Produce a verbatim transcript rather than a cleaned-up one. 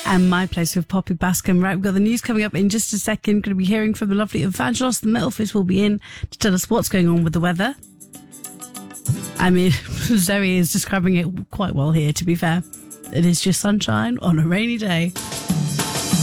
and My Place with Poppy Bascom. Right, we've got the news coming up in just a second. Going to be hearing from the lovely Evangelos. The Met Office will be in to tell us what's going on with the weather. I mean, Zoe is describing it quite well here, to be fair. It is just sunshine on a rainy day.